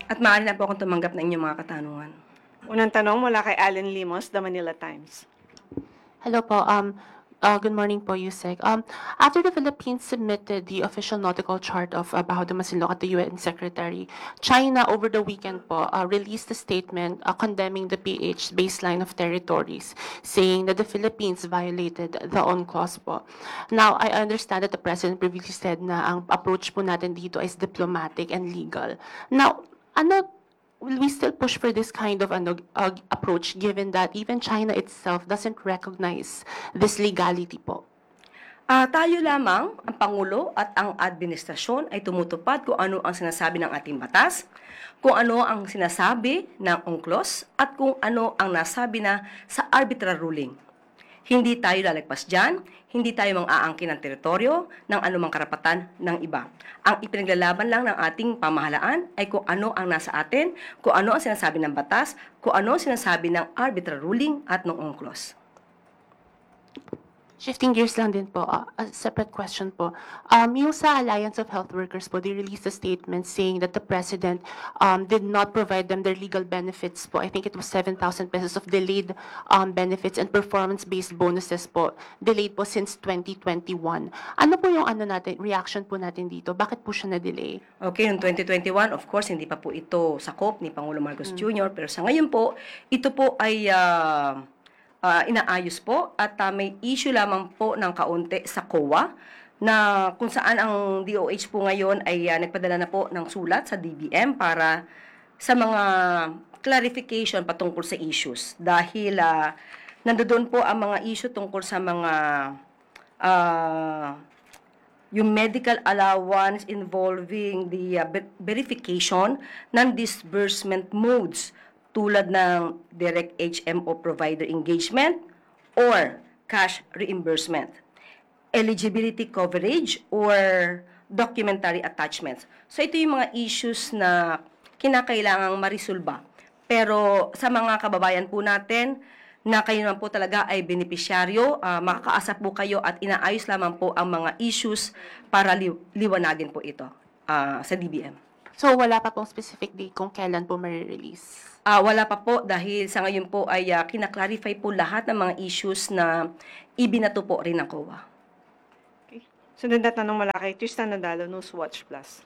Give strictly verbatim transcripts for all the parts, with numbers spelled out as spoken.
At maaari na po akong tumanggap ng inyong mga katanungan. Unang tanong mula kay Allen Limos, The Manila Times. Hello po. Um, uh, good morning po, Yusek. Um, after the Philippines submitted the official nautical chart of uh, Bajo de Masinloc at the U N Secretary, China over the weekend po uh, released a statement uh, condemning the P H baseline of territories, saying that the Philippines violated the UNCLOS po. Now, I understand that the President previously said na ang approach po natin dito is diplomatic and legal. Now, ano will we still push for this kind of ano, uh, approach given that even China itself doesn't recognize this legality po? Ah, tayo lamang, ang Pangulo at ang administrasyon ay tumutupad kung ano ang sinasabi ng ating batas, kung ano ang sinasabi ng UNCLOS, at kung ano ang nasabi na sa arbitral ruling. Hindi tayo lalagpas dyan, hindi tayo mang-aangkin ng teritoryo ng anumang karapatan ng iba. Ang ipinaglalaban lang ng ating pamahalaan ay kung ano ang nasa atin, kung ano ang sinasabi ng batas, kung ano ang sinasabi ng arbitral ruling at ng UNCLOS. Shifting gears lang din po, uh, a separate question po. Um, yung sa Alliance of Health Workers po, they released a statement saying that the President um, did not provide them their legal benefits po. I think it was seven thousand pesos of delayed um, benefits and performance-based bonuses po, delayed po since twenty twenty-one. Ano po yung ano natin, reaction po natin dito? Bakit po siya na-delay? Okay, noong twenty twenty-one, of course, hindi pa po ito sakop ni Pangulo Marcos Junior Pero sa ngayon po, ito po ay uh, uh, inaayos po at uh, may issue lamang po ng kaunti sa C O A na kung saan ang D O H po ngayon ay uh, nagpadala na po ng sulat sa D B M para sa mga clarification patungkol sa issues. Dahil uh, nandoon po ang mga issue tungkol sa mga uh, yung medical allowance involving the uh, verification ng disbursement modes tulad ng direct H M O provider engagement or cash reimbursement, eligibility coverage or documentary attachments. So ito yung mga issues na kinakailangang marisolba. Pero sa mga kababayan po natin na kayo naman po talaga ay benepisyaryo, uh, makakaasa po kayo at inaayos lamang po ang mga issues para li- liwanagin po ito uh, sa D B M. So wala pa pong specific date kung kailan po ma-release? Uh, wala pa po dahil sa ngayon po ay uh, kinaklarify po lahat ng mga issues na ibinato po rin ng C O A. Okay. Sunod na tanong mula kay Tristan Nadalo, Newswatch Plus.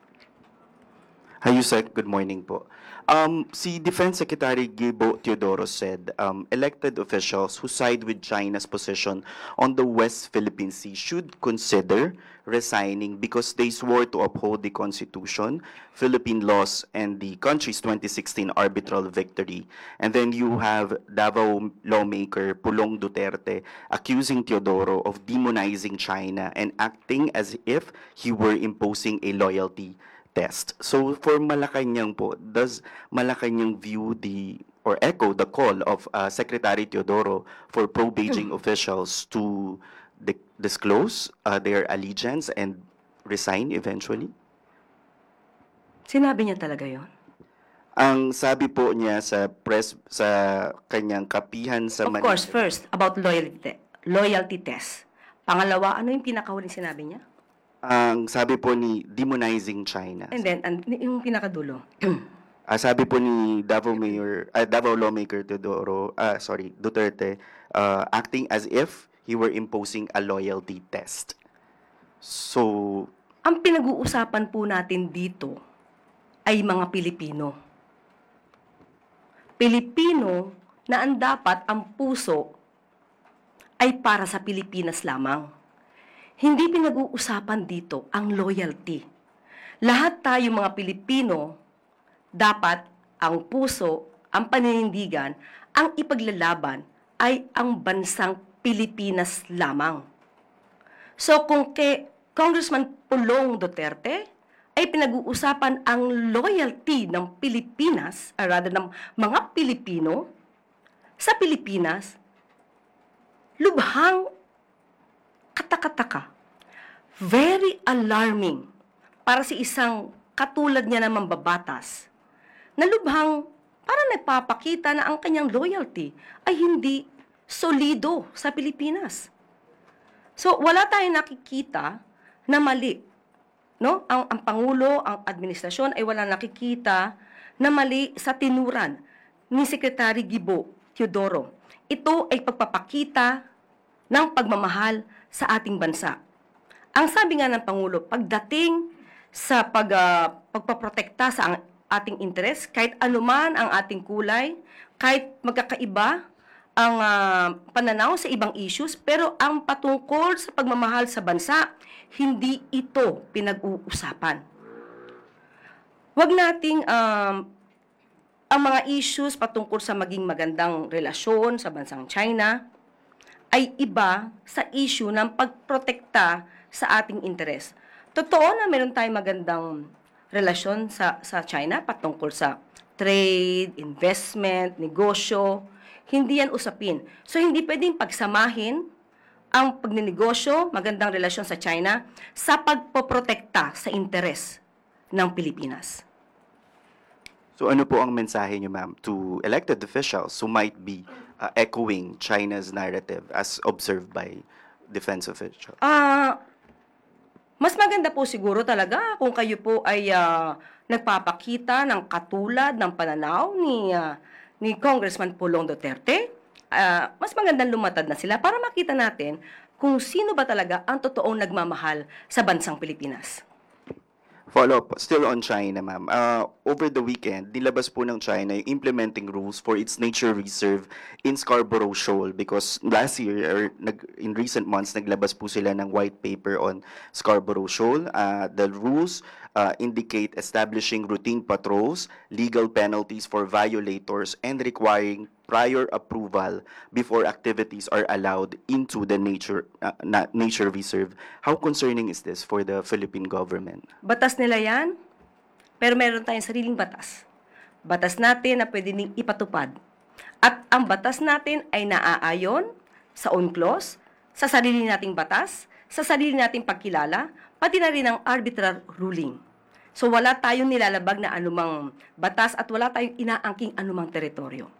Hi, Yusek. Good morning po. Um, si Defense Secretary Gibo Teodoro said um, elected officials who side with China's position on the West Philippine Sea should consider resigning because they swore to uphold the Constitution, Philippine laws, and the country's twenty sixteen arbitral victory. And then you have Davao lawmaker Pulong Duterte accusing Teodoro of demonizing China and acting as if he were imposing a loyalty test. So for Malacanang po, does Malacanang view the or echo the call of uh, Secretary Teodoro for pro-Beijing officials to di- disclose uh, their allegiance and resign eventually? Sinabi niya talaga yon. Ang sabi po niya sa press sa kanyang kapihan sa Of Manila- course, first, about loyalty, te- loyalty test. Pangalawa, ano yung pinakahuling sinabi niya? ang sabi po ni demonizing China. And then, and, yung pinakadulo. Ah, sabi po ni Davao Mayor, ah, Davao lawmaker Teodoro, ah, sorry, Duterte, uh, acting as if he were imposing a loyalty test. So, Ang pinag-uusapan po natin dito ay mga Pilipino. Pilipino na ang dapat ang puso ay para sa Pilipinas lamang. Hindi pinag-uusapan dito ang loyalty. Lahat tayo mga Pilipino, dapat ang puso, ang paninindigan, ang ipaglalaban ay ang bansang Pilipinas lamang. So kung kay Congressman Pulong Duterte ay pinag-uusapan ang loyalty ng Pilipinas, or rather ng mga Pilipino sa Pilipinas, lubhang katakataka. Very alarming para si isang katulad niya na mambabatas na lubhang para nagpapakita na ang kanyang loyalty ay hindi solido sa Pilipinas. So, wala tayong nakikita na mali. No? Ang, ang Pangulo, ang administrasyon ay wala nakikita na mali sa tinuran ni Secretary Gibo Teodoro. Ito ay pagpapakita ng pagmamahal sa ating bansa. Ang sabi nga ng Pangulo, pagdating sa pag, ah, pagpaprotekta sa ang- ating interes, kahit anuman ang ating kulay, kahit magkakaiba ang ah, pananaw sa ibang issues, pero ang patungkol sa pagmamahal sa bansa, hindi ito pinag-uusapan. Huwag nating um, ang mga issues patungkol sa maging magandang relasyon sa bansang China ay iba sa issue ng pagprotekta sa ating interes. Totoo na meron tayong magandang relasyon sa, sa China patungkol sa trade, investment, negosyo. Hindi yan usapin. So, hindi pwedeng pagsamahin ang pagninegosyo, magandang relasyon sa China, sa pagpoprotekta sa interes ng Pilipinas. So ano po ang mensahe niyo, ma'am, to elected officials who might be uh, echoing China's narrative as observed by defense officials? Ah, mas maganda po siguro talaga kung kayo po ay ah, nagpapakita ng katulad ng pananaw ni ah, ni Congressman Pulong Duterte. Ah, mas magandang lumatad na sila para makita natin kung sino ba talaga ang totoong nagmamahal sa bansang Pilipinas. Follow up, still on China, ma'am. Uh, over the weekend, nilabas po ng China yung implementing rules for its nature reserve in Scarborough Shoal because last year, or nag, in recent months, naglabas po sila ng white paper on Scarborough Shoal. Uh, the rules uh, indicate establishing routine patrols, legal penalties for violators, and requiring prior approval before activities are allowed into the nature uh, na- nature reserve. How concerning is this for the Philippine government? Batas nila yan, pero meron tayong sariling batas. Batas natin na pwede ning ipatupad. At ang batas natin ay naaayon sa UNCLOS, sa sarili nating batas, sa sarili nating pagkilala, pati na rin ang arbitral ruling. So wala tayong nilalabag na anumang batas at wala tayong inaangking anumang teritoryo.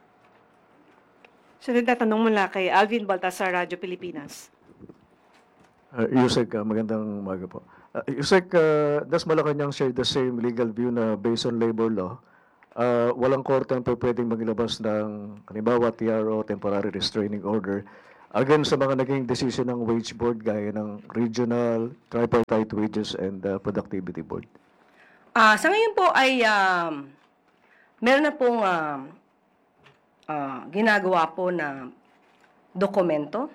Sunod na tanong mula kay Alvin Baltasar, Radyo Pilipinas. Uh, Yusek, uh, magandang umaga po. Uh, Yusek, uh, does Malacanang share the same legal view na based on labor law, uh, walang korte ang pwedeng maglabas ng, halimbawa, T R O, temporary restraining order, again sa mga naging decision ng wage board gaya ng regional, tripartite wages and uh, productivity board? Ah, sa ngayon po ay um, meron na pong um, ah, ginagawa po na dokumento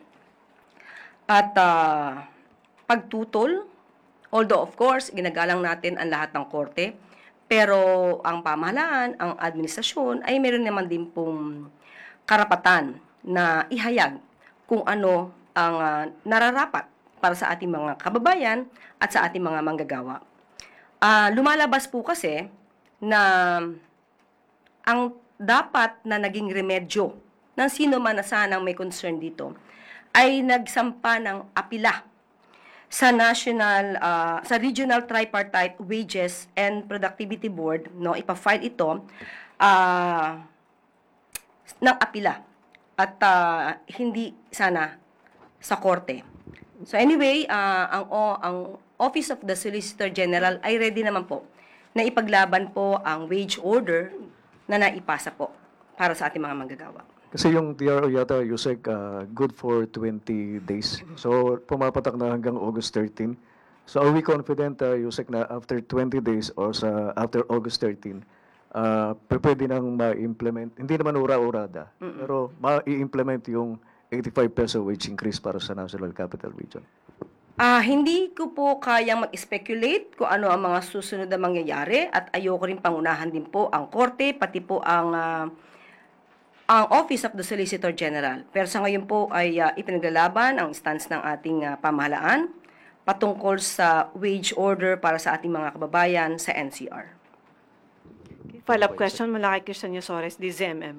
at ah, pagtutol. Although of course, ginagalang natin ang lahat ng korte, pero ang pamahalaan, ang administrasyon ay meron naman din pong karapatan na ihayag kung ano ang ah, nararapat para sa ating mga kababayan at sa ating mga manggagawa. Ah, lumalabas po kasi na ang dapat na naging remedyo ng sino man na sanang may concern dito ay nagsampa ng apila sa National, ah, sa Regional Tripartite Wages and Productivity Board, no, ipa-file ito ah, ng apila at ah, hindi sana sa korte. So anyway, ah, ang o, ang Office of the Solicitor General ay ready naman po na ipaglaban po ang wage order na naipasa po para sa ating mga manggagawa. Kasi yung T R O yata, Yusek, uh, good for twenty days. So, pumapatak na hanggang August thirteenth. So, are we confident, uh, Yusek, na after twenty days or sa after August thirteenth, uh, p- pwede nang ma-implement, hindi naman ura-urada, pero ma-implement yung eighty-five peso wage increase para sa National Capital Region? Ah, hindi ko po kayang mag-speculate kung ano ang mga susunod na mangyayari at ayoko rin pangunahan din po ang korte, pati po ang ah, ang Office of the Solicitor General. Pero sa ngayon po ay ah, ipinaglalaban ang stance ng ating ah, pamahalaan patungkol sa wage order para sa ating mga kababayan sa N C R. Follow-up question mula kay Christian Yosores, D Z M M.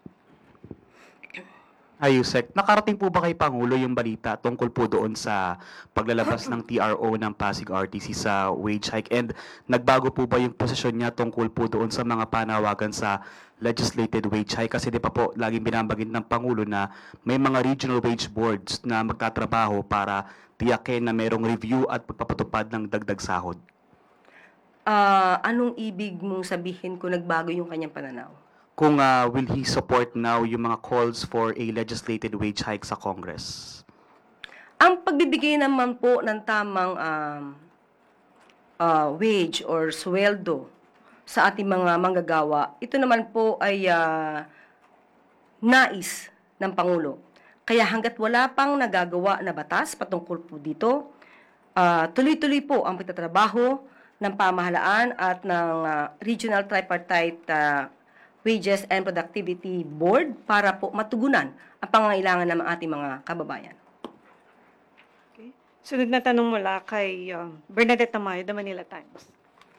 Hi, Yusek. Nakarating po ba kay Pangulo yung balita tungkol po doon sa paglalabas ng T R O ng Pasig R T C sa wage hike? And nagbago po ba yung posisyon niya tungkol po doon sa mga panawagan sa legislated wage hike? Kasi di pa po laging binabagin ng Pangulo na may mga regional wage boards na magtatrabaho para tiyakin na mayroong review at pagpapatupad ng dagdag sahod. Ah, anong ibig mong sabihin kung nagbago yung kanyang pananaw? Kung ah, will he support now yung mga calls for a legislated wage hike sa Congress? Ang pagbibigay naman po ng tamang um, ah, wage or sweldo sa ating mga manggagawa, ito naman po ay ah, nais ng Pangulo. Kaya hanggat wala pang nagagawa na batas patungkol po dito, ah, tuloy-tuloy po ang pagtatrabaho ng pamahalaan at ng ah, Regional Tripartite ah, Wages and Productivity Board para po matugunan ang pangangailangan ng ating mga kababayan. Okay. Sunod na tanong mula kay um, Bernadette Tamayo, The Manila Times.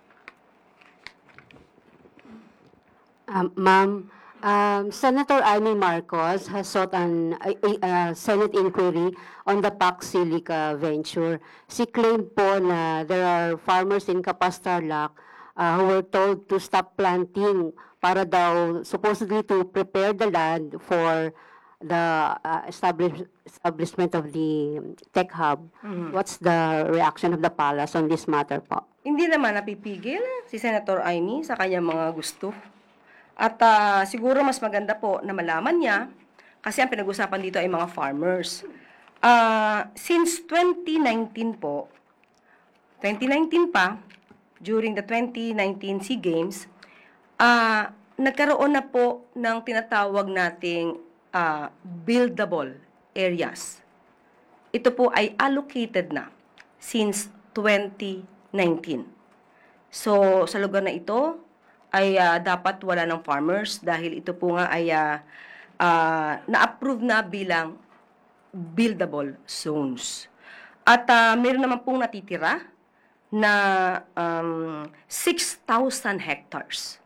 Um, Ma'am, um, Senator Amy Marcos has sought an a, a- a Senate inquiry on the Pac Silica venture. She claimed po na there are farmers in Capas Tarlac uh, who were told to stop planting para daw supposedly to prepare the land for the uh, establish, establishment of the tech hub. What's the reaction of the palace on this matter po? Hindi naman napipigil si Senator Amy sa kanyang mga gusto. At ah, siguro mas maganda po na malaman niya kasi ang pinag-usapan dito ay mga farmers. Ah, since twenty nineteen po, twenty nineteen pa, during the twenty nineteen SEA Games, ah, nagkaroon na po ng tinatawag nating ah, buildable areas. Ito po ay allocated na since twenty nineteen. So, sa lugar na ito, ay ah, dapat wala ng farmers dahil ito po nga ay ah, ah, na-approve na bilang buildable zones. At ah, meron naman pong natitira na um, six thousand hectares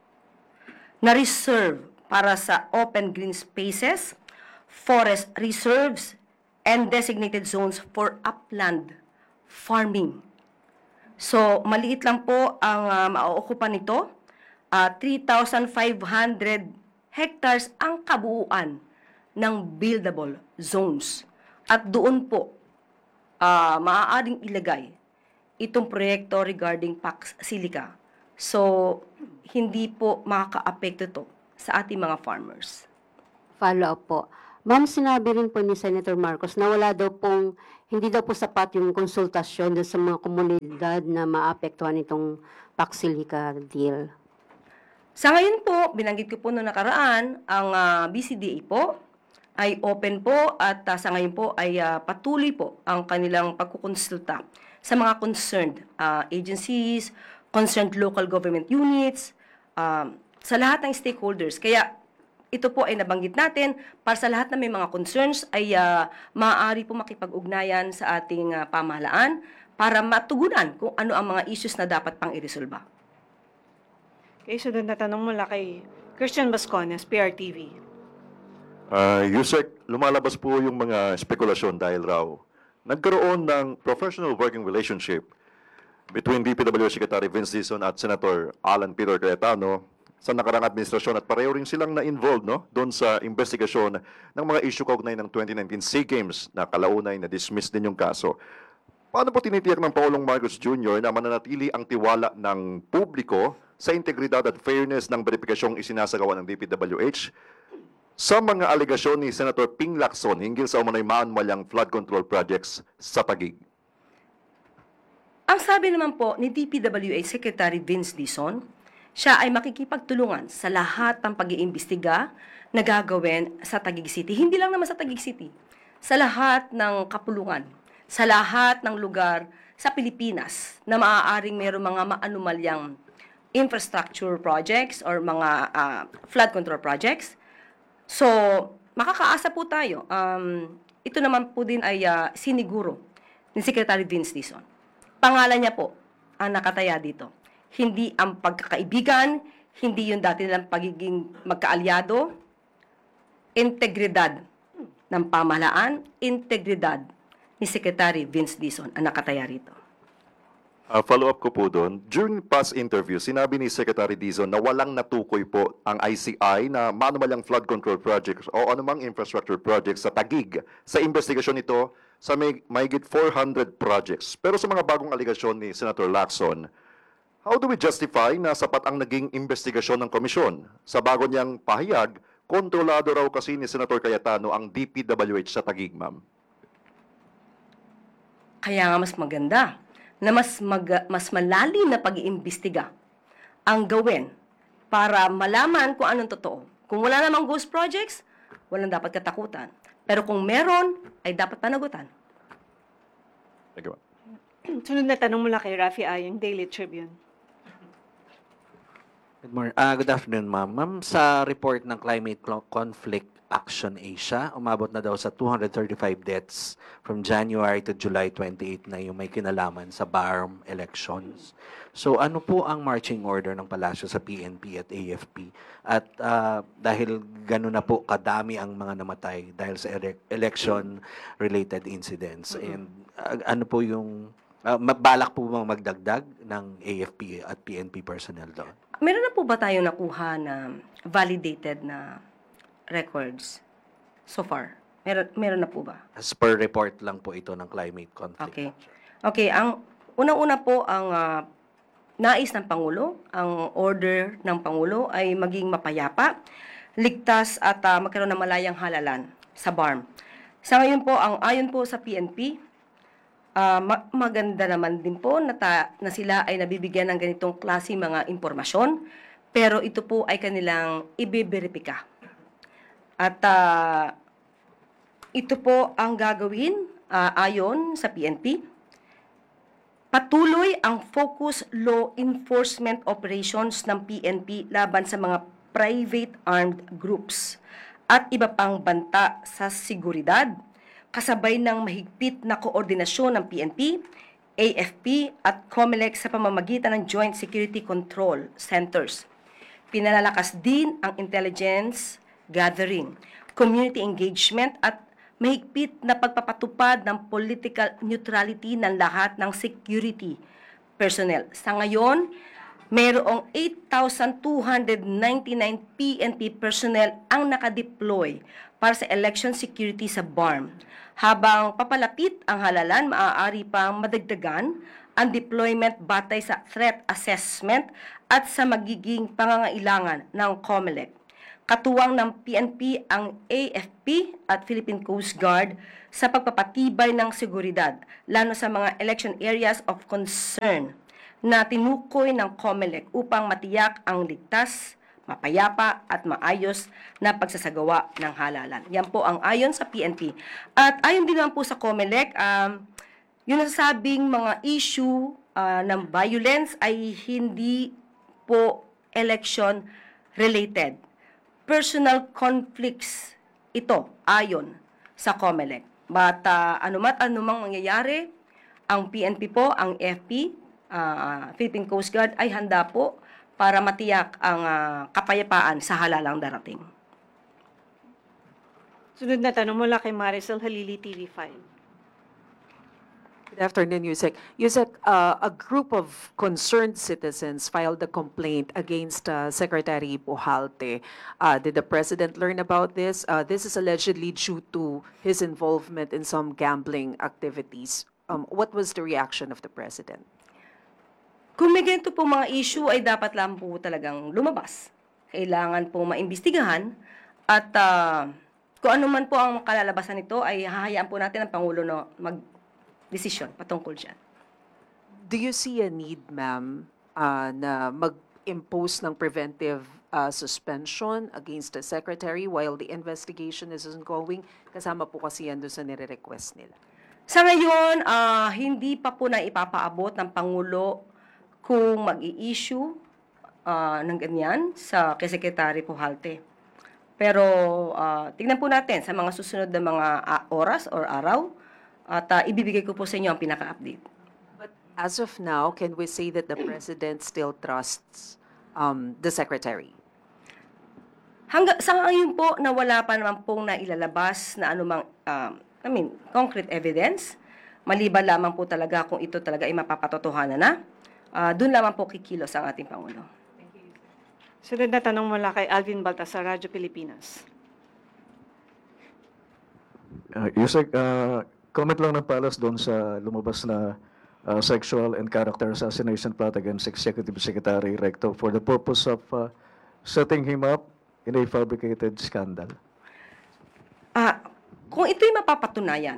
na reserve para sa open green spaces, forest reserves, and designated zones for upland farming. So, maliit lang po ang uh, maookupan nito. Uh, three thousand five hundred hectares ang kabuuan ng buildable zones. At doon po, uh, maaaring ilagay itong proyekto regarding Pac Silica. So, hindi po makaka-apekto to sa ating mga farmers. Follow-up po. Ma'am, sinabi rin po ni Senator Marcos na wala daw pong, hindi daw po sapat yung konsultasyon doon sa mga komunidad na maapektuhan itong Pac Silica deal. Sa ngayon po, binanggit ko po noong nakaraan, ang ah, B C D A po ay open po at ah, sa ngayon po ay ah, patuloy po ang kanilang pagkukonsulta sa mga concerned ah, agencies, concerned local government units, um, sa lahat ng stakeholders. Kaya ito po ay nabanggit natin para sa lahat na may mga concerns ay ah, maaari po makipag-ugnayan sa ating ah, pamahalaan para matugunan kung ano ang mga issues na dapat pang iresolba. Okay, sunod na tanong mula kay Christian Bascones, P R T V. Uh, Yusek, lumalabas po yung mga spekulasyon dahil raw nagkaroon ng professional working relationship between D P W Secretary Vince Dizon at Senator Alan Peter Cayetano sa nakarang administrasyon at pareho rin silang na-involved no, doon sa investigasyon ng mga issue kaugnay ng twenty nineteen SEA Games na kalaunay na dismiss din yung kaso. Paano po tinitiyak ng Pangulong Marcos Junior na mananatili ang tiwala ng publiko sa integridad at fairness ng beripikasyong isinasagawa ng D P W H sa mga alegasyon ni Senator Ping Lacson hinggil sa umunay maanumalyang flood control projects sa Taguig? Ang sabi naman po ni D P W H Secretary Vince Dizon, siya ay makikipagtulungan sa lahat ng pag-iimbestiga na gagawin sa Taguig City. Hindi lang naman sa Taguig City, sa lahat ng kapulungan, sa lahat ng lugar sa Pilipinas na maaaring mayroong mga maanumalyang infrastructure projects or mga ah, flood control projects. So, makakaasa po tayo. Um, ito naman po din ay ah, siniguro ni Secretary Vince Dizon. Pangalan niya po ang nakataya dito. Hindi ang pagkakaibigan, hindi yung dati nilang pagiging magkaalyado, integridad ng pamahalaan, integridad ni Secretary Vince Dizon ang nakataya rito. Uh, follow-up ko po doon. During past interview, sinabi ni Secretary Dizon na walang natukoy po ang I C I na manumalyang flood control projects o anumang infrastructure projects sa Taguig. Sa investigasyon nito, sa may mahigit four hundred projects. Pero sa mga bagong aligasyon ni Senator Lacson, How do we justify na sapat ang naging investigasyon ng komisyon? Sa bago niyang pahayag, kontrolado raw kasi ni Senator Cayetano ang D P W H sa Taguig, ma'am. Kaya nga mas maganda na mas, mag, mas malalim na pag-iimbestiga ang gawin para malaman kung anong totoo. Kung wala namang ghost projects, walang dapat katakutan. Pero kung meron, ay dapat panagutan. Thank you, ma'am. Sunod na tanong mula kay Rafi Ayong, Daily Tribune. Good morning. Ah, good afternoon, ma'am. Ma'am, sa report ng Climate Clo- Conflict Action Asia, umabot na daw sa two hundred thirty-five deaths from January to July twenty-eight na yung may kinalaman sa B A R M elections. So ano po ang marching order ng palasyo sa P N P at A F P? At ah, dahil gano'n na po kadami ang mga namatay dahil sa ele- election-related incidents. And ah, ano po yung, ah, balak po bang magdagdag ng A F P at P N P personnel doon? Meron na po ba tayong nakuha na validated na records so far? Meron, meron na po ba? As per report lang po ito ng Climate Conflict. Okay. Okay, ang unang-una po ang ah, nais ng Pangulo, ang order ng Pangulo ay maging mapayapa, ligtas at ah, magkaroon ng malayang halalan sa B A R M. Sa ngayon po, ang ayon po sa P N P, ah, ma- maganda naman din po na, ta- na sila ay nabibigyan ng ganitong klase mga impormasyon, pero ito po ay kanilang ibiberipika. At ah, ito po ang gagawin ah, ayon sa P N P. Patuloy ang focus law enforcement operations ng P N P laban sa mga private armed groups at iba pang banta sa seguridad, kasabay ng mahigpit na koordinasyon ng P N P, A F P at COMELEC sa pamamagitan ng Joint Security Control Centers. Pinalalakas din ang intelligence gathering, community engagement at mahigpit na pagpapatupad ng political neutrality ng lahat ng security personnel. Sa ngayon, mayroong eight thousand two hundred ninety-nine P N P personnel ang nakadeploy para sa election security sa B A R M. Habang papalapit ang halalan, maaari pang madagdagan ang deployment batay sa threat assessment at sa magiging pangangailangan ng COMELEC. Katuwang ng P N P ang A F P at Philippine Coast Guard sa pagpapatibay ng seguridad, lalo sa mga election areas of concern na tinukoy ng COMELEC upang matiyak ang ligtas, mapayapa at maayos na pagsasagawa ng halalan. Yan po ang ayon sa P N P. At ayon din naman po sa COMELEC, um, yung nasasabing mga issue uh, ng violence ay hindi po election related. Personal conflicts ito ayon sa COMELEC. But uh, anumat anumang mangyayari, ang P N P po, ang A F P, uh, Philippine Coast Guard ay handa po para matiyak ang uh, kapayapaan sa halalang darating. Sunod na tanong mula kay Maricel Halili, T V five. Good afternoon, Yusek. Yusek, uh, a group of concerned citizens filed a complaint against uh, Secretary Pujalte. Uh, did the president learn about this? Uh, this is allegedly due to his involvement in some gambling activities. Um, what was the reaction of the president? Kung may ganito po mga issue ay dapat lang po talagang lumabas. Kailangan po maimbestigahan at uh, kung ano man po ang kalalabasan nito ay hahayaan po natin ang Pangulo na mag-desisyon patungkol dyan. Do you see a need, ma'am, uh, na mag-impose ng preventive uh, suspension against the secretary while the investigation is ongoing? Kasama po kasi yan doon sa nire-request nila. Sa ngayon, ah, hindi pa po na ipapaabot ng Pangulo kung mag-i-issue ah, ng ganyan sa kay Secretary Pujalte. Pero ah, tingnan po natin sa mga susunod na mga ah, oras or araw at ah, ibibigay ko po sa inyo ang pinaka-update. But as of now, can we say that the president still trusts um, the secretary? Hangga, sa ngayon po na wala pa naman pong nailalabas na anumang, um, I mean, concrete evidence, maliban lamang po talaga kung ito talaga ay mapapatotohanan na, uh, doon lamang po kikilos ang ating Pangulo. Sunod na tanong mula kay Alvin Baltasar, Radyo Pilipinas. Uh, Yusek, uh, comment lang ng palas doon sa lumabas na uh, sexual and character assassination plot against Executive Secretary Recto for the purpose of uh, setting him up in a fabricated scandal? Ah, kung ito'y mapapatunayan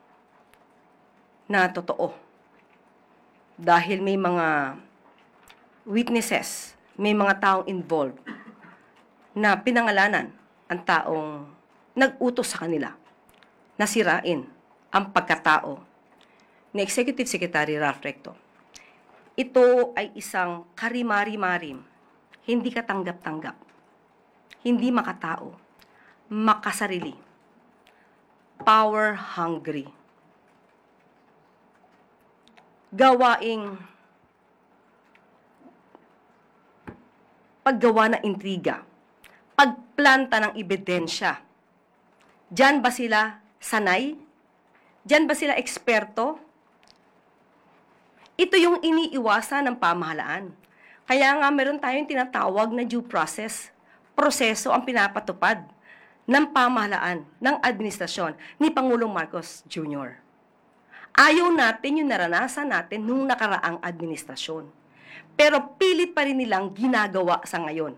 na totoo, dahil may mga witnesses, may mga taong involved na pinangalanan ang taong nag-utos sa kanila na sirain ang pagkatao ni Executive Secretary Ralph Recto. Ito ay isang karimari-marim, hindi katanggap-tanggap, hindi makatao, makasarili, power-hungry, gawaing paggawa ng intriga, pagplanta ng ebidensya. Diyan ba sila sanay? Diyan ba sila eksperto? Ito yung iniiwasan ng pamahalaan. Kaya nga meron tayong tinatawag na due process. Proseso ang pinapatupad ng pamahalaan, ng administrasyon ni Pangulong Marcos Junior Ayaw natin yung naranasan natin nung nakaraang administrasyon. Pero pilit pa rin nilang ginagawa sa ngayon.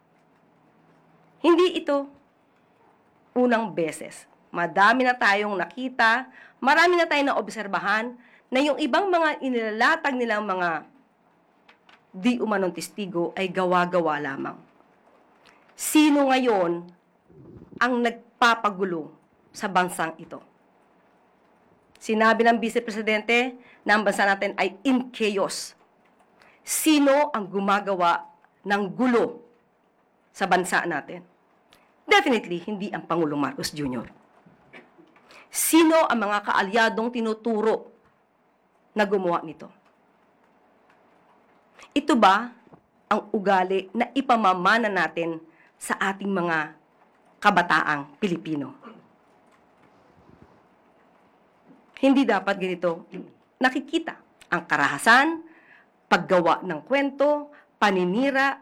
Hindi ito unang beses. Madami na tayong nakita, marami na tayong naobserbahan na yung ibang mga inilalatag nilang mga di umanong testigo ay gawa-gawa lamang. Sino ngayon ang nagpapagulo sa bansang ito? Sinabi ng Vice Presidente na ang bansa natin ay in chaos. Sino ang gumagawa ng gulo sa bansa natin? Definitely, hindi ang Pangulong Marcos Junior Sino ang mga kaalyadong tinuturo na gumawa nito? Ito ba ang ugali na ipamamana natin sa ating mga kabataang Pilipino? Hindi dapat ganito nakikita ang karahasan, paggawa ng kwento, paninira.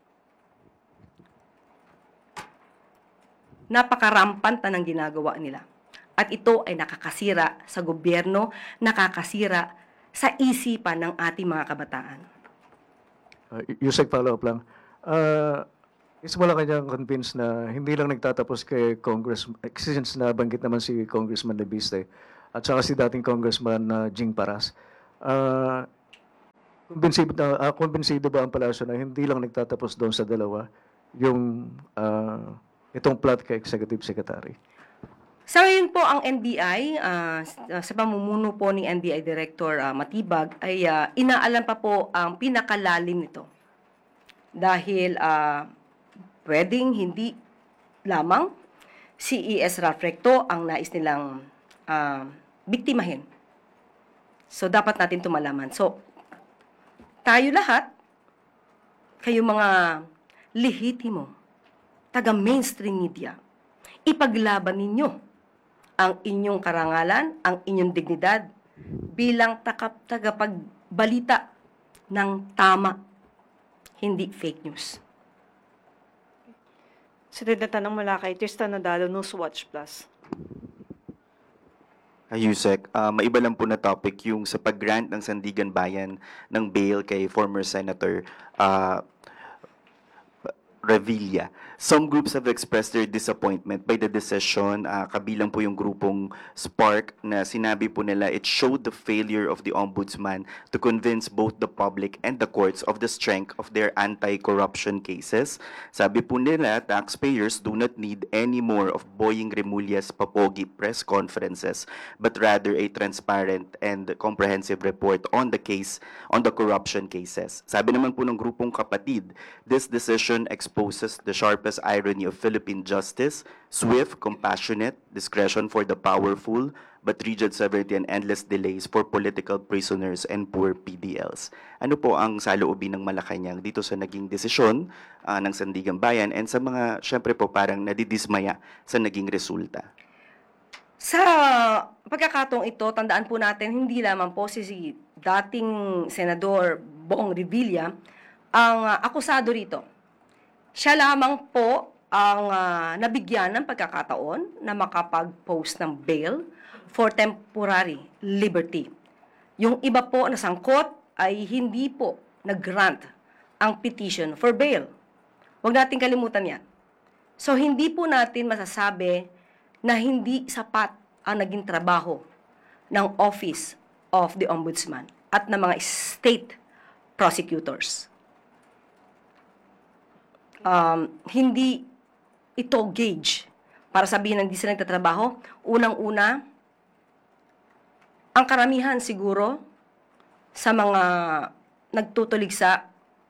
Napakarampanta ng ginagawa nila. At ito ay nakakasira sa gobyerno, nakakasira sa isipan ng ating mga kabataan. Uh, Yusek, follow-up lang. Uh, is mo lang kanyang convinced na hindi lang nagtatapos kay Congress, since nabanggit naman si Congressman Lebiste at saka si dating Congressman uh, Jing Paras. Uh, Kumbinsido, uh, kumbinsido ba ang palasyo na hindi lang nagtatapos doon sa dalawa yung uh, itong plot kay Executive Secretary? Sa ngayon po, ang N B I, uh, sa pamumuno po ni N B I Director uh, Matibag, ay uh, inaalam pa po ang pinakalalim nito. Dahil uh, pwedeng hindi lamang si E S Ralph Recto ang nais nilang uh, biktimahin. So, dapat natin ito malaman. So, tayo lahat, kayo mga lehitimo, taga-mainstream media, ipaglaban ninyo ang inyong karangalan, ang inyong dignidad bilang tagapagbalita ng tama, hindi fake news. Sunod na tanong mula kay Tristan Nadalo, Newswatch Plus. Ayusek, uh, maiba lang po na topic yung sa pag-grant ng Sandigan Bayan ng bail kay former Senator uh, Revilla. Some groups have expressed their disappointment by the decision, uh, kabilang po yung grupong Spark na sinabi po nila it showed the failure of the Ombudsman to convince both the public and the courts of the strength of their anti-corruption cases. Sabi po nila, taxpayers do not need any more of Boying Remulla's papogi press conferences, but rather a transparent and comprehensive report on the case, on the corruption cases. Sabi naman po ng grupong Kapatid, this decision exposes the sharpest irony of Philippine justice, swift, compassionate, discretion for the powerful, but rigid severity and endless delays for political prisoners and poor P D Ls. Ano po ang saloobin ng Malacanang dito sa naging desisyon uh, ng Sandigan Bayan and sa mga, syempre po, parang nadidismaya sa naging resulta? Sa pagkakataong ito, tandaan po natin, hindi lamang po si, si dating Senador Bong Revilla ang uh, akusado rito. Siya lamang po ang uh, nabigyan ng pagkakataon na makapag-post ng bail for temporary liberty. Yung iba po na sangkot ay hindi po nag-grant ang petition for bail. Huwag natin kalimutan yan. So, hindi po natin masasabi na hindi sapat ang naging trabaho ng Office of the Ombudsman at ng mga state prosecutors. Um, hindi ito gauge para sabihin na hindi sila nagtatrabaho. Unang-una, ang karamihan siguro sa mga nagtutuligsa,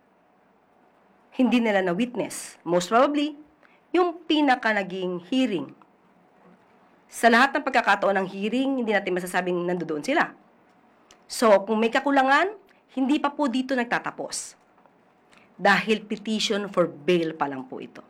hindi nila na-witness. Most probably, yung pinaka naging hearing. Sa lahat ng pagkakataon ng hearing, hindi natin masasabing nandoon sila. So, kung may kakulangan, hindi pa po dito nagtatapos. Dahil petition for bail pa lang po ito.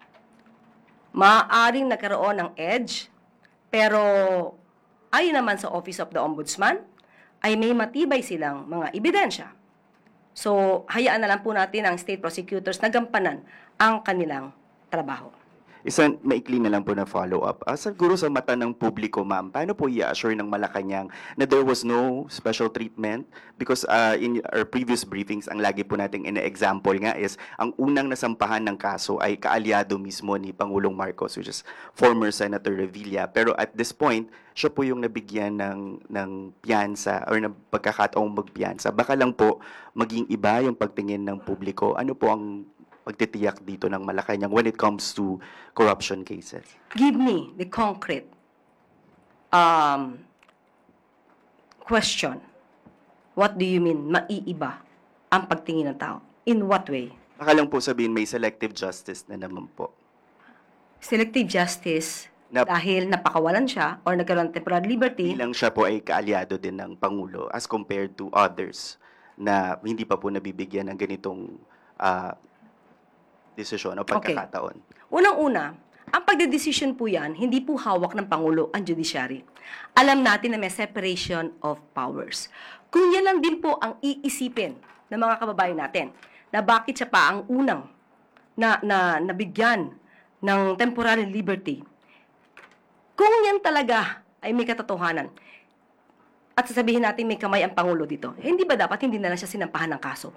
Maaaring nagkaroon ng edge, pero ayon naman sa Office of the Ombudsman, ay may matibay silang mga ebidensya. So, hayaan na lang po natin ang state prosecutors na gampanan ang kanilang trabaho. Isang maikli na lang po na follow-up. Ah, siguro sa mata ng publiko, ma'am, paano po i-assure ng Malacanang na there was no special treatment? Because ah, in our previous briefings, ang lagi po nating ina-example nga is ang unang nasampahan ng kaso ay kaalyado mismo ni Pangulong Marcos, which is former Senator Revilla. Pero at this point, siya po yung nabigyan ng, ng piyansa or ng pagkakataong magpiyansa. Baka lang po maging iba yung pagtingin ng publiko. Ano po ang pagtitiyak dito ng Malacanang when it comes to corruption cases? Give me the concrete um, question. What do you mean, maiiba ang pagtingin ng tao? In what way? Baka lang po sabihin may selective justice na naman po. Selective justice Na- dahil napakawalan siya or nagkaroon ng temporary liberty. Bilang siya po ay kaalyado din ng Pangulo as compared to others na hindi pa po nabibigyan ng ganitong ah, desisyon o pagkakataon. Unang-una, ang pagdedesisyon po yan, hindi po hawak ng Pangulo ang judiciary. Alam natin na may separation of powers. Kung yan lang din po ang iisipin ng mga kababayan natin, na bakit siya pa ang unang na, na nabigyan ng temporary liberty, kung yan talaga ay may katotohanan, at sasabihin natin may kamay ang Pangulo dito, eh, hindi ba dapat hindi na lang siya sinampahan ng kaso?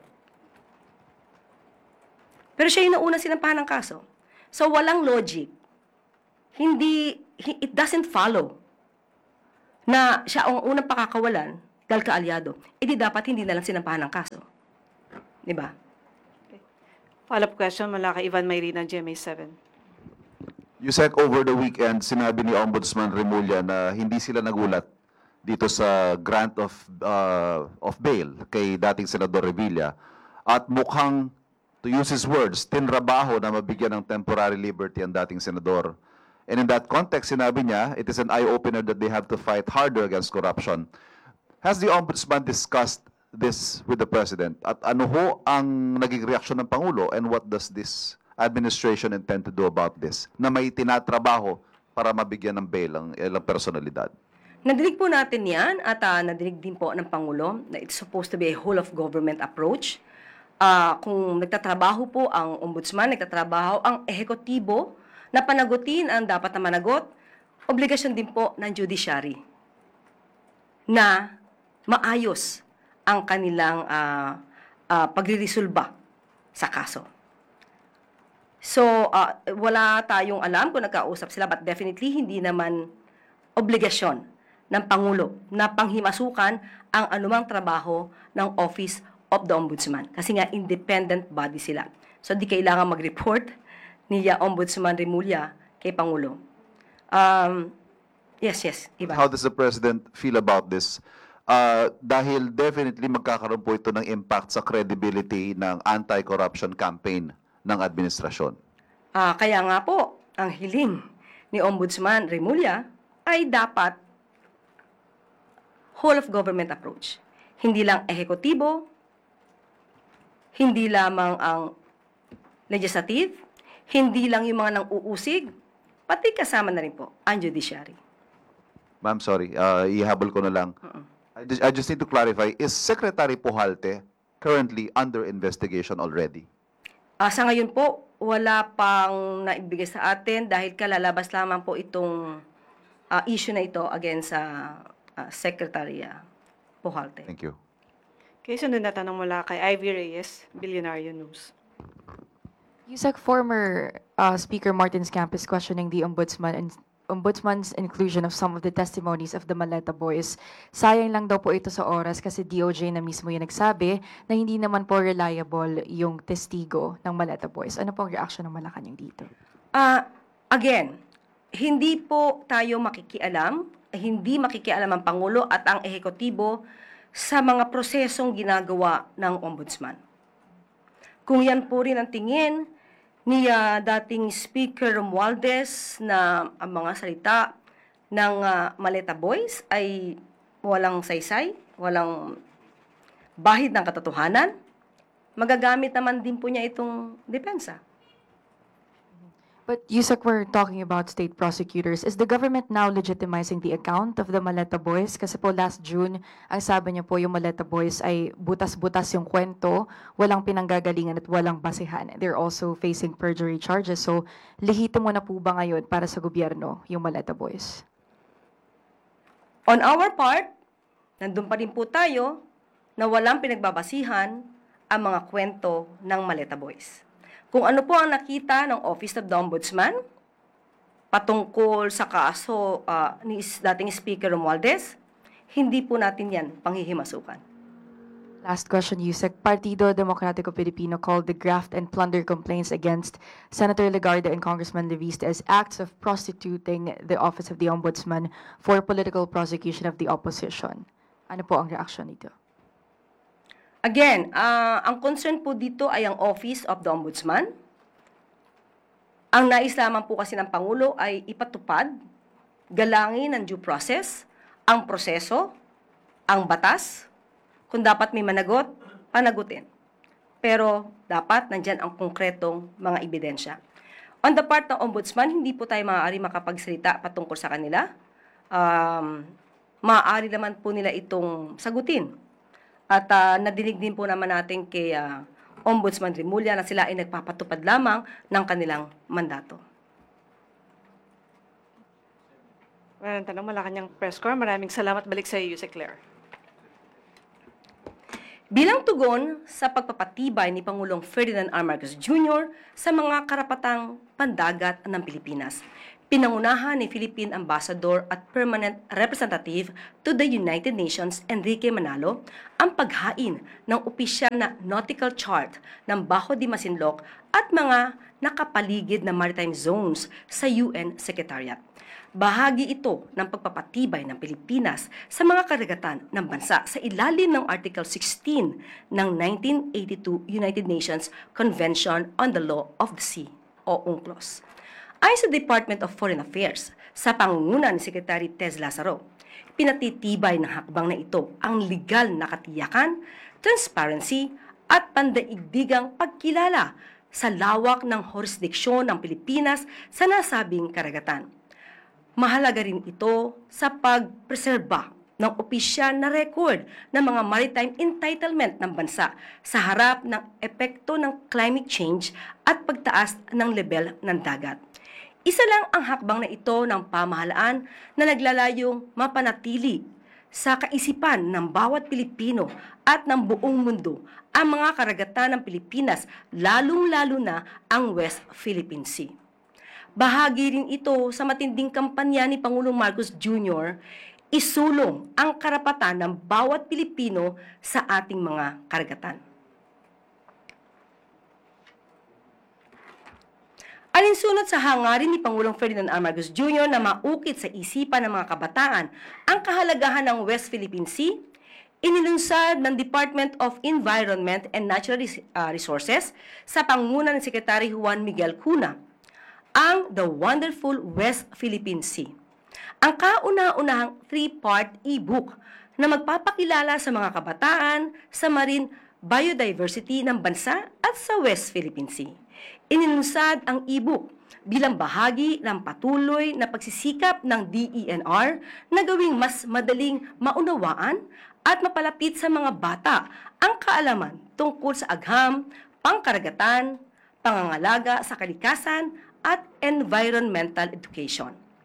Pero siya yung nauna sinampahan ng kaso. So, walang logic. Hindi, it doesn't follow na siya ang unang pakakawalan dahil kaalyado. E di dapat hindi na lang sinampahan ng kaso. Di ba? Follow-up question mula kay Ivan Mayrina, G M A seven. Yusek, over the weekend, sinabi ni Ombudsman Remulla na hindi sila nagulat dito sa grant of uh, of bail kay dating Senador Revilla. At mukhang, to use his words, tinrabaho na mabigyan ng temporary liberty ang dating senador. And in that context, sinabi niya, it is an eye-opener that they have to fight harder against corruption. Has the Ombudsman discussed this with the President? At ano ho ang naging reaksyon ng Pangulo and what does this administration intend to do about this? Na may tinatrabaho para mabigyan ng bail ang ilang personalidad. Nadinig po natin yan at uh, nadinig din po ng Pangulo na it's supposed to be a whole-of-government approach. Uh, kung nagtatrabaho po ang ombudsman, nagtatrabaho ang ehekutibo na panagutin ang dapat na managot, obligasyon din po ng judiciary na maayos ang kanilang uh, uh, pagriresolba sa kaso. So, uh, wala tayong alam kung nagkausap sila, but definitely hindi naman obligasyon ng Pangulo na panghimasukan ang anumang trabaho ng Office of the Ombudsman. Kasi nga, independent body sila. So, di kailangan mag-report ni Ombudsman Remulla kay Pangulo. Um, yes, yes. Iba. How does the President feel about this? Uh, dahil definitely magkakaroon po ito ng impact sa credibility ng anti-corruption campaign ng administrasyon. Ah, kaya nga po, ang hiling ni Ombudsman Remulla ay dapat whole of government approach. Hindi lang ehekutibo, hindi lamang ang legislative, hindi lang yung mga nang-uusig, pati kasama na rin po ang judiciary. Ma'am, sorry, uh, ihabol ko na lang. I just, I just need to clarify, is Secretary Pujalte currently under investigation already? Ah, sa ngayon po, wala pang naibigay sa atin dahil kalalabas lamang po itong ah, issue na ito against sa ah, Secretary ah, Pujalte. Thank you. Okay, sunod na tanong mula kay Ivy Reyes, Billionario News. Yusek, former uh, Speaker Martin Scamp is questioning the ombudsman and ombudsman's inclusion of some of the testimonies of the Maleta boys. Sayang lang daw po ito sa oras kasi D O J na mismo yung nagsabi na hindi naman po reliable yung testigo ng Maleta boys. Ano pong reaction ng Malacanang dito? Ah, again, hindi po tayo makikialam, hindi makikialam ang Pangulo at ang ehekutibo sa mga prosesong ginagawa ng ombudsman. Kung yan po rin ang tingin ni ah, dating Speaker Romualdez na ang mga salita ng ah, Maleta Boys ay walang saysay, walang bahid ng katotohanan, magagamit naman din po niya itong depensa. But Yusek, we're talking about state prosecutors. Is the government now legitimizing the account of the Maleta boys? Kasi po last June, ang sabi niyo po yung Maleta boys ay butas-butas yung kwento, walang pinanggagalingan at walang basehan. They're also facing perjury charges. So, lehitimo na po ba ngayon para sa gobyerno yung Maleta boys? On our part, nandun pa rin po tayo na walang pinagbabasihan ang mga kwento ng Maleta Boys. Kung ano po ang nakita ng Office of the Ombudsman patungkol sa kaso uh, ni dating Speaker Romualdez, hindi po natin yan panghihimasukan. Last question, Yusek. Partido Democratico Pilipino called the graft and plunder complaints against Senator Legarda and Congressman Leviste as acts of prostituting the Office of the Ombudsman for political prosecution of the opposition. Ano po ang reaksyon nito? Again, uh, ang concern po dito ay ang Office of the Ombudsman. Ang nais lamang po kasi ng Pangulo ay ipatupad, galangin ang due process, ang proseso, ang batas. Kung dapat may managot, panagutin. Pero dapat nandyan ang konkretong mga ebidensya. On the part ng Ombudsman, hindi po tayo maaari makapagsalita patungkol sa kanila. Um, maaari naman po nila itong sagutin. At uh, nadinig din po naman natin kay uh, Ombudsman Remulla na sila ay nagpapatupad lamang ng kanilang mandato. Walang tanong, Malacanang press corps. Maraming salamat. Balik sa iyo, Yusek Claire. Bilang tugon sa pagpapatibay ni Pangulong Ferdinand R. Marcos Junior sa mga karapatang pandagat ng Pilipinas, pinangunahan ni Philippine Ambassador at Permanent Representative to the United Nations Enrique Manalo ang paghain ng opisyal na nautical chart ng Bajo de Masinloc at mga nakapaligid na maritime zones sa U N Secretariat. Bahagi ito ng pagpapatibay ng Pilipinas sa mga karagatan ng bansa sa ilalim ng Article sixteen ng nineteen eighty-two United Nations Convention on the Law of the Sea o UNCLOS. Ayon sa Department of Foreign Affairs, sa pangunguna ni Secretary Tez Lazaro, pinatitibay ng hakbang na ito ang legal na katiyakan, transparency at pandaigdigang pagkilala sa lawak ng jurisdiksyon ng Pilipinas sa nasabing karagatan. Mahalaga rin ito sa pagpreserba ng opisyal na record ng mga maritime entitlement ng bansa sa harap ng epekto ng climate change at pagtaas ng level ng dagat. Isa lang ang hakbang na ito ng pamahalaan na naglalayong mapanatili sa kaisipan ng bawat Pilipino at ng buong mundo ang mga karagatan ng Pilipinas, lalong-lalo na ang West Philippine Sea. Bahagi rin ito sa matinding kampanya ni Pangulong Marcos Junior, isulong ang karapatan ng bawat Pilipino sa ating mga karagatan. Alinsunod sa hangarin ni Pangulong Ferdinand R. Marcos Junior na maukit sa isipan ng mga kabataan ang kahalagahan ng West Philippine Sea, inilunsad ng Department of Environment and Natural Resources sa pangunguna ni Secretary Juan Miguel Cuna ang The Wonderful West Philippine Sea, ang kauna-unahang three-part e-book na magpapakilala sa mga kabataan sa marine biodiversity ng bansa at sa West Philippine Sea. Inilunsad ang e-book bilang bahagi ng patuloy na pagsisikap ng D E N R na gawing mas madaling maunawaan at mapalapit sa mga bata ang kaalaman tungkol sa agham, pangkaragatan, pangangalaga sa kalikasan at environmental education.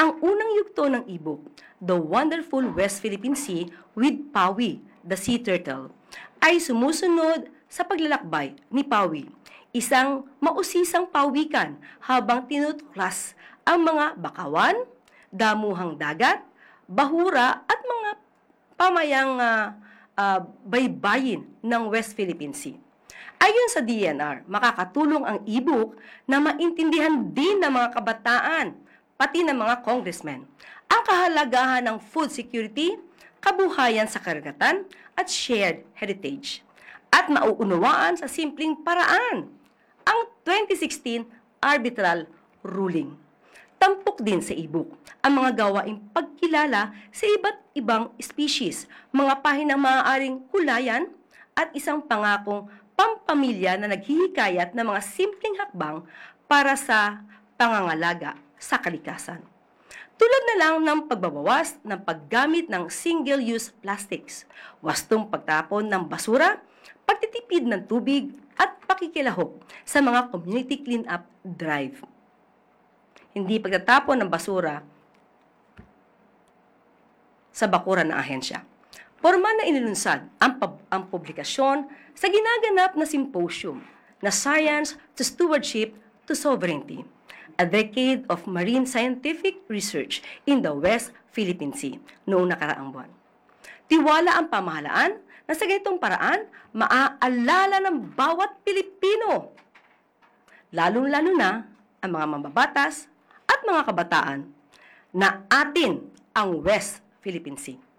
Ang unang yugto ng ebook, The Wonderful West Philippine Sea with Pawi, the Sea Turtle, ay sumusunod sa paglalakbay ni Pawi, isang mausisang pawikan habang tinutuklas ang mga bakawan, damuhang dagat, bahura at mga pamayang ah, ah, baybayin ng West Philippine Sea. Ayon sa D N R, makakatulong ang e-book na maintindihan din ng mga kabataan, pati ng mga congressmen, ang kahalagahan ng food security, kabuhayan sa karagatan, at shared heritage. At mauunawaan sa simpleng paraan ang twenty sixteen arbitral ruling. Tampok din sa e-book ang mga gawaing pagkilala sa iba't ibang species, mga pahinang maaaring hulayan at isang pangakong pampamilya na naghihikayat ng mga simpleng hakbang para sa pangangalaga sa kalikasan. Tulad na lang ng pagbabawas ng paggamit ng single-use plastics, wastong pagtapon ng basura, pagtitipid ng tubig at pakikilahok sa mga community clean-up drive. Hindi pagtatapon ng basura sa bakuran ng ahensya. Formal na inilunsad ang, pab- ang publikasyon sa ginaganap na symposium na Science to Stewardship to Sovereignty, a decade of marine scientific research in the West Philippine Sea noong nakaraang buwan. Tiwala ang pamahalaan na sa ganitong paraan, maaalala ng bawat Pilipino, lalong-lalo na ang mga mambabatas at mga kabataan, na atin ang West Philippine Sea.